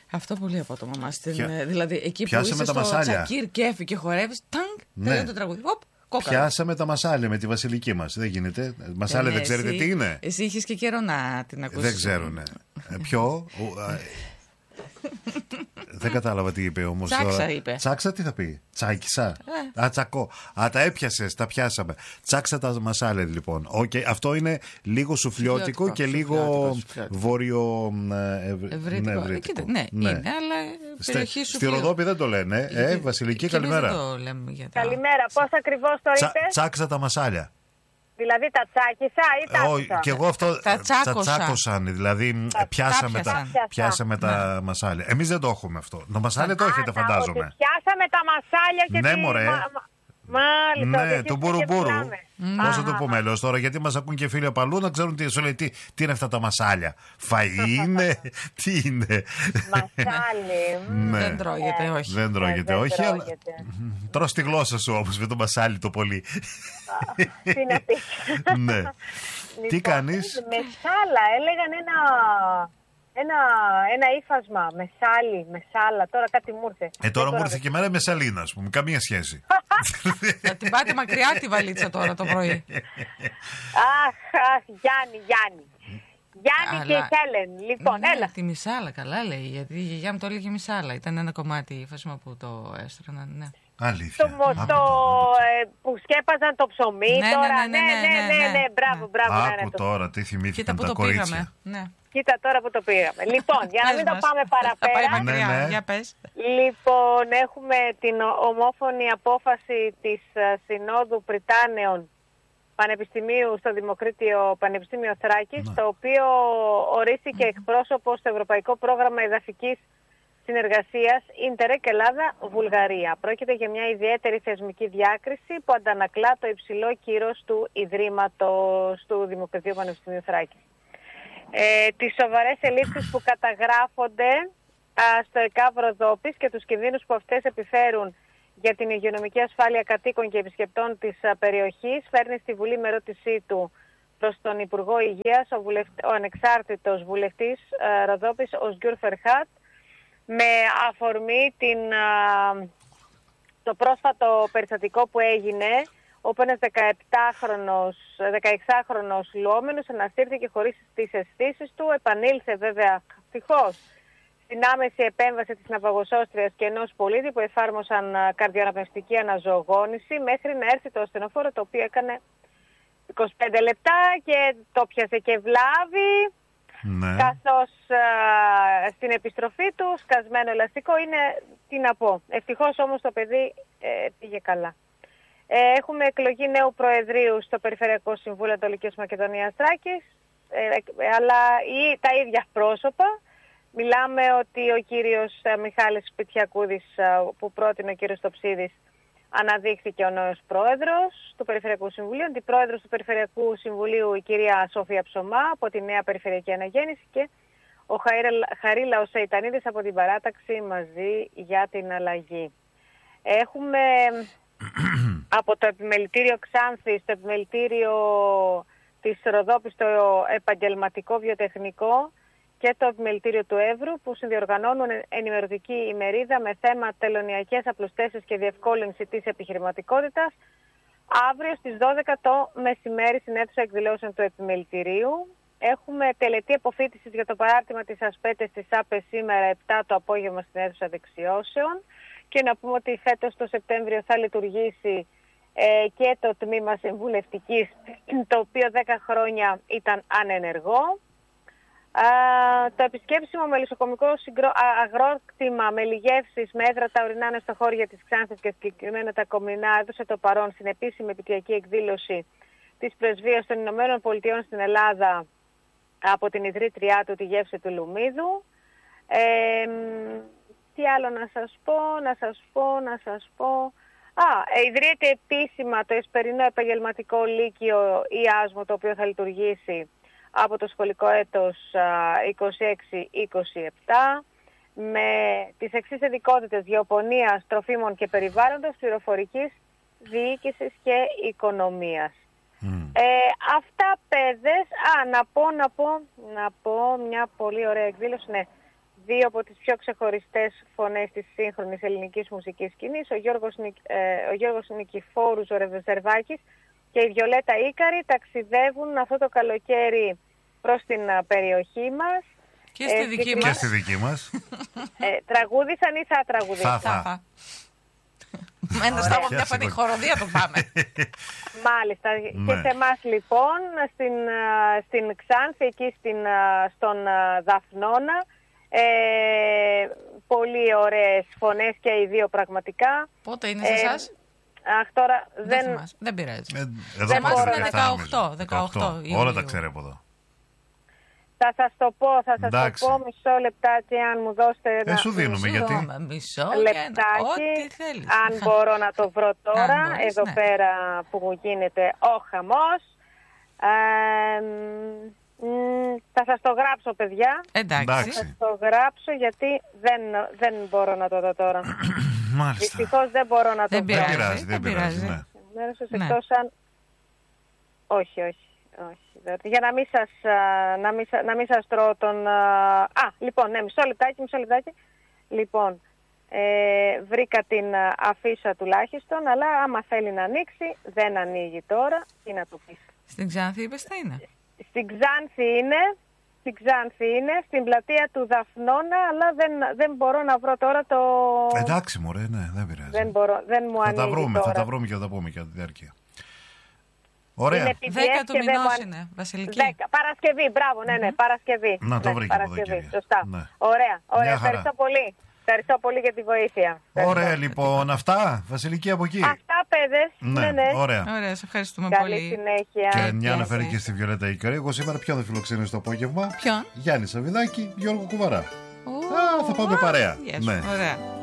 Αυτό πολύ απότομα μας. Δηλαδή εκεί που Πιάσαμε είσαι τα στο μασάλια. τσακίρ κέφι και χορεύεις, τάγκ, τελειώνει το τραγούδι. Κόκαλο. Πιάσαμε τα μασάλια με τη βασιλική μας. Δεν γίνεται. Μασάλια δεν ξέρετε τι είναι. Εσύ είχες και καιρό να την ακούσεις. Δεν ξέρουνε. Ποιο? Δεν κατάλαβα τι είπε όμως. Τσάξα είπε. Τσάξα τι θα πει? Τσάκισα. Τσακώ. Τα έπιασες, τα πιάσαμε. Τσάξα τα μασάλια λοιπόν. Okay. Αυτό είναι λίγο σουφλιώτικο και λίγο βόρειο ευρύτικο. Ναι, είναι, αλλά περιοχή Στη Ροδόπη δεν το λένε. Βασιλική, καλημέρα. Καλημέρα. Πώς ακριβώς το είπες? Τσάξα τα μασάλια. Δηλαδή τα τσάκισα ή τα άκουσα? Και εγώ αυτό τα τσάκωσαν. Δηλαδή πιάσαμε τα μασάλια. Εμείς δεν το έχουμε αυτό. Το μασάλια το έχετε, φαντάζομαι. Ότι πιάσαμε τα μασάλια και ναι, μωρέ. Μάλιστα. Ναι, του μπουρούμπούρου. Πώς θα το πούμε, λέω τώρα, γιατί μας ακούν και φίλοι από αλλού να ξέρουν τι σου λέει, τι είναι αυτά τα μασάλια. Φαΐ είναι, τι είναι? Μασάλι. Δεν τρώγεται, όχι. Δεν τρώγεται, όχι. Αλλά τρως τη γλώσσα σου όμως με το μασάλι το πολύ. Τι να πεις. Ναι. Τι κάνεις? Μεσάλα, έλεγαν ένα ύφασμα. Μεσάλα, τώρα κάτι μου ήρθε. Τώρα μου ήρθε και εμένα μεσαλίνα, ας πούμε. Καμία σχέση. Θα την πάτε μακριά τη βαλίτσα τώρα το πρωί. Αχ, Γιάννη και Χέλεν. Λοιπόν, έλα. Τη μισάλα, καλά λέει. Γιατί η γιαγιά μου το έλεγε μισάλα. Ήταν ένα κομμάτι ύφασμα που το έστρωναν, ναι. Αλήθεια. Που σκέπαζαν το ψωμί τώρα. Ναι, μπράβο. Άκου τώρα, τι θυμήθηκαν τα κορίτσια. Κοίτα τώρα που το πήγαμε. Λοιπόν, για να μην το πάμε παραπέρα. Για πες. Λοιπόν, έχουμε την ομόφωνη απόφαση της Συνόδου Πριτάνεων Πανεπιστημίου στο Δημοκρίτιο Πανεπιστήμιο Θράκης, το οποίο ορίστηκε εκπρόσωπο στο Ευρωπαϊκό Πρόγραμμα Εδαφικής Συνεργασίας Ιντερεκ Ελλάδα-Βουλγαρία. Πρόκειται για μια ιδιαίτερη θεσμική διάκριση που αντανακλά το υψηλό κύρος του Ιδρύματος του Δημοκρατίου Πανεπιστημίου Θράκης. Τις σοβαρές ελλείψεις που καταγράφονται στο ΕΚΑΒ Ροδόπης και τους κινδύνους που αυτές επιφέρουν για την υγειονομική ασφάλεια κατοίκων και επισκεπτών της περιοχής, φέρνει στη Βουλή με ερώτησή του προς τον Υπουργό Υγείας ο ανεξάρτητος βουλευτής Ροδόπης, ο Σγκιούρ Φερχάτ, με αφορμή το πρόσφατο περιστατικό που έγινε, όπου ένας 16χρονος λουόμενος αναστήρθηκε χωρίς τις αισθήσεις του, επανήλθε βέβαια ευτυχώς στην άμεση επέμβαση της ναυαγοσώστριας και ενός πολίτη που εφάρμοσαν καρδιοαναπνευστική αναζωογόνηση μέχρι να έρθει το ασθενοφόρο, το οποίο έκανε 25 λεπτά και το πιάσε και βλάβη, καθώς στην επιστροφή του σκασμένο ελαστικό είναι, τι να πω. Ευτυχώς όμως το παιδί πήγε καλά. Έχουμε εκλογή νέου Προεδρείου στο Περιφερειακό Συμβούλιο Ανατολικής Μακεδονίας Θράκης, αλλά τα ίδια πρόσωπα. Μιλάμε ότι ο κύριος Μιχάλης Σπιτιακούδης, που πρότεινε ο κύριος Τοψίδης, αναδείχθηκε ο νέος πρόεδρος του Περιφερειακού Συμβουλίου, αντιπρόεδρος του Περιφερειακού Συμβουλίου η κυρία Σόφια Ψωμά από τη Νέα Περιφερειακή Αναγέννηση και ο Χαρίλαος Σεϊτανίδης από την Παράταξη Μαζί για την Αλλαγή. Έχουμε από το επιμελητήριο Ξάνθης, το επιμελητήριο της Ροδόπης, το επαγγελματικό βιοτεχνικό και το επιμελητήριο του Εύρου, που συνδιοργανώνουν ενημερωτική ημερίδα με θέμα τελωνειακές απλουστεύσεις και διευκόλυνση της επιχειρηματικότητας, αύριο στις 12 το μεσημέρι στην αίθουσα εκδηλώσεων του επιμελητηρίου. Έχουμε τελετή αποφοίτησης για το παράρτημα της ΑΣΠΕΤΕΣ της ΑΠΕ σήμερα 7 το απόγευμα στην αίθουσα δεξιώσεων. Και να πούμε ότι φέτος το Σεπτέμβριο θα λειτουργήσει και το τμήμα συμβουλευτικής, το οποίο 10 χρόνια ήταν ανενεργό. Το επισκέψιμο μελισσοκομικό αγρόκτημα με λιγεύσεις με έδρα τα ορεινά νεστοχώρια της Ξάνθης και συγκεκριμένα τα Κομινά έδωσε το παρόν στην επίσημη επικυριακή εκδήλωση της Πρεσβείας των Ηνωμένων Πολιτειών στην Ελλάδα από την ιδρύτριά του, τη Γεύση του Λουμίδου. Τι άλλο να σας πω. Ιδρύεται επίσημα το Εσπερινό Επαγγελματικό Λύκειο Ιάσμο, το οποίο θα λειτουργήσει από το σχολικό έτος 26-27 με τις εξής ειδικότητες: γεωπονίας, τροφίμων και περιβάλλοντος, πληροφορικής, διοίκησης και οικονομίας. Αυτά παιδες. Να πω μια πολύ ωραία εκδήλωση. Ναι. δύο από τις πιο ξεχωριστές φωνές της σύγχρονης ελληνικής μουσικής σκηνής, ο Γιώργος Νικηφόρου Ζερβάκης και η Βιολέτα Ίκαρη ταξιδεύουν αυτό το καλοκαίρι προς την περιοχή μας. Και στη δική μας. Και στη δική μας. Τραγούδισαν ή θα τραγουδήσουν? Θα. Μένω στα μια φωνή χοροδία το πάμε. Μάλιστα. Και σε εμάς λοιπόν, στην Ξάνθη, εκεί στον Δαφνώνα, πολύ ωραίες φωνές και οι δύο πραγματικά. Πότε είναι σε εσάς? Τώρα δεν πειράζει. Εδώ δεν πότε είναι 18 όλα τα ξέρω από εδώ. Θα σας το πω, μισό λεπτάκι αν μου δώσετε ένα σου δίνουμε, γιατί λεπτάκι, αν μπορώ να το βρω τώρα, εδώ πέρα που μου γίνεται ο χαμός. Θα σας το γράψω, παιδιά. Εντάξει. Θα σας το γράψω γιατί δεν μπορώ να το δω τώρα. Δυστυχώς δεν μπορώ να το βρω. Δεν πειράζει. Εκτός αν... Όχι. Για να μην σας τρώω τον... λοιπόν, μισό λεπτάκι. Λοιπόν, βρήκα την αφίσα τουλάχιστον, αλλά άμα θέλει να ανοίξει, δεν ανοίγει τώρα. Τι να το πεις? Στην Ξάνθη είπες θα είναι? Στην Ξάνθη είναι, στην πλατεία του Δαφνώνα, αλλά δεν μπορώ να βρω τώρα το... Εντάξει μωρέ, ναι, δεν πειράζει. Δεν μου ανοίγει τώρα. Θα τα βρούμε και θα τα πούμε για τη διάρκεια. Ωραία. 10 του μηνός είναι, Βασιλική. Παρασκευή, μπράβο, ναι, Παρασκευή. Να το βρήκα από εδώ, κυρία. Σωστά. Ναι. Ωραία, ευχαριστώ πολύ. Ευχαριστώ πολύ για τη βοήθεια. Ωραία, λοιπόν, αυτά, Βασιλική, από εκεί. Αυτά, παιδες. Ναι. Ωραία, σε ευχαριστούμε πολύ. Καλή συνέχεια. Και μια αναφέρει και στη Βιολέτα Ίκαρη. Εγώ σήμερα ποιον θα φιλοξενήσω το απόγευμα? Ποιον? Γιάννη Σαββιδάκη, Γιώργο Κουβαρά. Θα πάμε παρέα. Ναι. Ωραία.